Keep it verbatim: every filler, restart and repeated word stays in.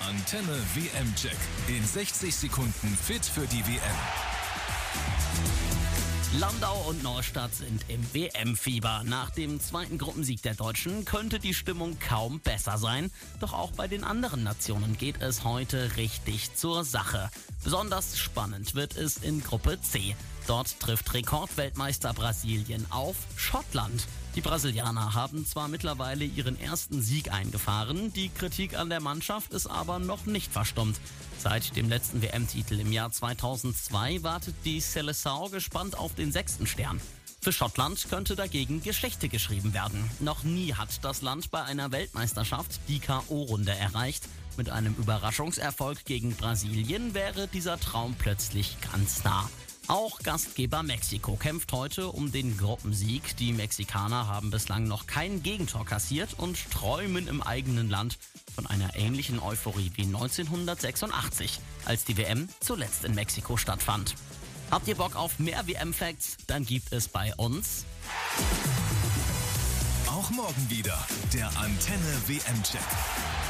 Antenne W M-Check. In sechzig Sekunden fit für die W M. Landau und Neustadt sind im W M-Fieber. Nach dem zweiten Gruppensieg der Deutschen könnte die Stimmung kaum besser sein. Doch auch bei den anderen Nationen geht es heute richtig zur Sache. Besonders spannend wird es in Gruppe C. Dort trifft Rekordweltmeister Brasilien auf Schottland. Die Brasilianer haben zwar mittlerweile ihren ersten Sieg eingefahren, die Kritik an der Mannschaft ist aber noch nicht verstummt. Seit dem letzten W M-Titel im Jahr zweitausendzwei wartet die Seleção gespannt auf den sechsten Stern. Für Schottland könnte dagegen Geschichte geschrieben werden. Noch nie hat das Land bei einer Weltmeisterschaft die K O-Runde erreicht. Mit einem Überraschungserfolg gegen Brasilien wäre dieser Traum plötzlich ganz nah. Auch Gastgeber Mexiko kämpft heute um den Gruppensieg. Die Mexikaner haben bislang noch kein Gegentor kassiert und träumen im eigenen Land von einer ähnlichen Euphorie wie neunzehnhundertsechsundachtzig, als die W M zuletzt in Mexiko stattfand. Habt ihr Bock auf mehr W M-Facts? Dann gibt es bei uns Auch morgen wieder der Antenne W M-Check.